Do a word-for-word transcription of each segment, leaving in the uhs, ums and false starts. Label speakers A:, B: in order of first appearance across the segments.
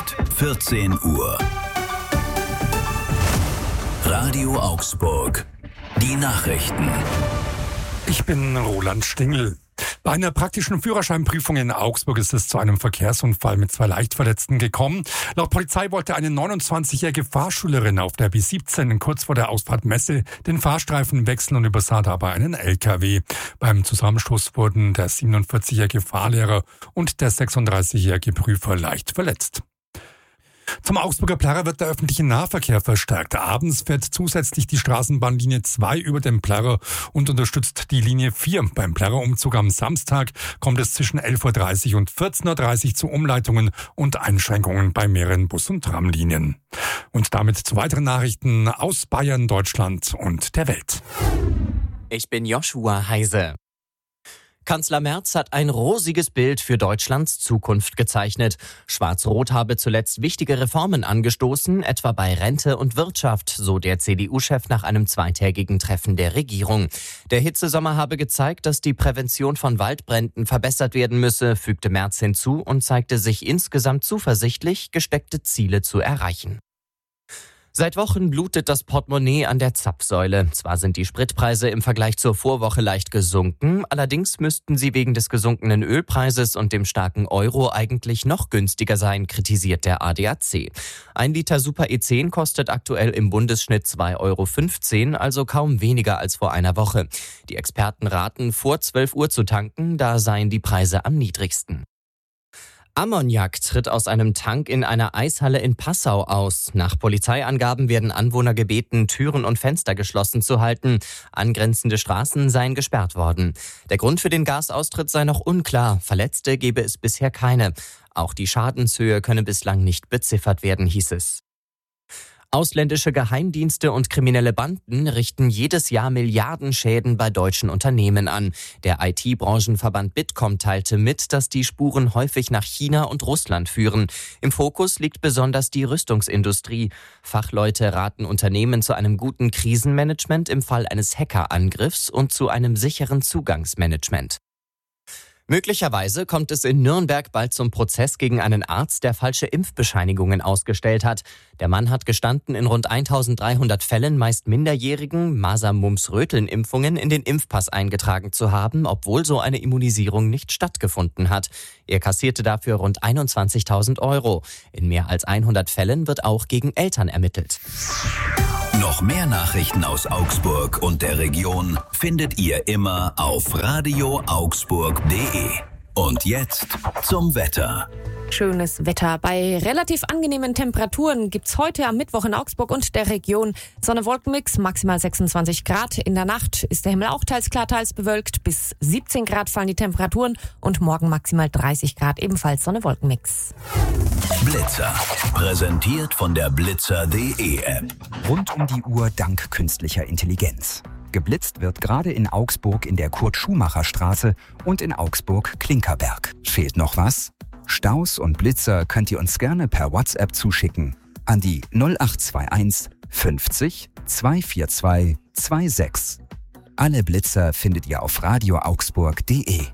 A: Punkt vierzehn Uhr. Radio Augsburg. Die Nachrichten.
B: Ich bin Roland Stingl. Bei einer praktischen Führerscheinprüfung in Augsburg ist es zu einem Verkehrsunfall mit zwei Leichtverletzten gekommen. Laut Polizei wollte eine neunundzwanzigjährige Fahrschülerin auf der B siebzehn kurz vor der Ausfahrt Messe den Fahrstreifen wechseln und übersah dabei einen L K W. Beim Zusammenstoß wurden der siebenundvierzigjährige Fahrlehrer und der sechsunddreißigjährige Prüfer leicht verletzt. Zum Augsburger Plärrer wird der öffentliche Nahverkehr verstärkt. Abends fährt zusätzlich die Straßenbahnlinie zwei über den Plärrer und unterstützt die Linie vier. Beim Plärrerumzug am Samstag kommt es zwischen elf Uhr dreißig und vierzehn Uhr dreißig zu Umleitungen und Einschränkungen bei mehreren Bus- und Tramlinien. Und damit zu weiteren Nachrichten aus Bayern, Deutschland und der Welt.
C: Ich bin Joshua Heise. Kanzler Merz hat ein rosiges Bild für Deutschlands Zukunft gezeichnet. Schwarz-Rot habe zuletzt wichtige Reformen angestoßen, etwa bei Rente und Wirtschaft, so der C D U-Chef nach einem zweitägigen Treffen der Regierung. Der Hitzesommer habe gezeigt, dass die Prävention von Waldbränden verbessert werden müsse, fügte Merz hinzu und zeigte sich insgesamt zuversichtlich, gesteckte Ziele zu erreichen. Seit Wochen blutet das Portemonnaie an der Zapfsäule. Zwar sind die Spritpreise im Vergleich zur Vorwoche leicht gesunken, allerdings müssten sie wegen des gesunkenen Ölpreises und dem starken Euro eigentlich noch günstiger sein, kritisiert der A D A C. Ein Liter Super E zehn kostet aktuell im Bundesschnitt zwei Euro fünfzehn, also kaum weniger als vor einer Woche. Die Experten raten, vor zwölf Uhr zu tanken, da seien die Preise am niedrigsten. Ammoniak tritt aus einem Tank in einer Eishalle in Passau aus. Nach Polizeiangaben werden Anwohner gebeten, Türen und Fenster geschlossen zu halten. Angrenzende Straßen seien gesperrt worden. Der Grund für den Gasaustritt sei noch unklar. Verletzte gebe es bisher keine. Auch die Schadenshöhe könne bislang nicht beziffert werden, hieß es. Ausländische Geheimdienste und kriminelle Banden richten jedes Jahr Milliardenschäden bei deutschen Unternehmen an. Der I T-Branchenverband Bitkom teilte mit, dass die Spuren häufig nach China und Russland führen. Im Fokus liegt besonders die Rüstungsindustrie. Fachleute raten Unternehmen zu einem guten Krisenmanagement im Fall eines Hackerangriffs und zu einem sicheren Zugangsmanagement. Möglicherweise kommt es in Nürnberg bald zum Prozess gegen einen Arzt, der falsche Impfbescheinigungen ausgestellt hat. Der Mann hat gestanden, in rund eintausenddreihundert Fällen meist minderjährigen Masern-Mumps-Röteln-Impfungen in den Impfpass eingetragen zu haben, obwohl so eine Immunisierung nicht stattgefunden hat. Er kassierte dafür rund einundzwanzigtausend Euro. In mehr als hundert Fällen wird auch gegen Eltern ermittelt.
A: Noch mehr Nachrichten aus Augsburg und der Region findet ihr immer auf radio augsburg punkt de. Und jetzt zum Wetter.
D: Schönes Wetter. Bei relativ angenehmen Temperaturen gibt's heute am Mittwoch in Augsburg und der Region Sonne-Wolken-Mix, maximal sechsundzwanzig Grad. In der Nacht ist der Himmel auch teils klar, teils bewölkt. Bis siebzehn Grad fallen die Temperaturen und morgen maximal dreißig Grad, ebenfalls Sonne-Wolken-Mix.
A: Blitzer, präsentiert von der blitzer punkt de App.
E: Rund um die Uhr dank künstlicher Intelligenz. Geblitzt wird gerade in Augsburg in der Kurt-Schumacher-Straße und in Augsburg-Klinkerberg. Fehlt noch was? Staus und Blitzer könnt ihr uns gerne per WhatsApp zuschicken an die null acht zwei eins fünfzig zweihundertvierundzwanzig sechsundzwanzig. Alle Blitzer findet ihr auf radio augsburg punkt de.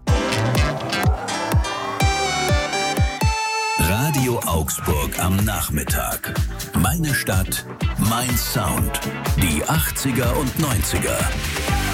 A: Radio Augsburg am Nachmittag. Meine Stadt, mein Sound. Die achtziger und neunziger.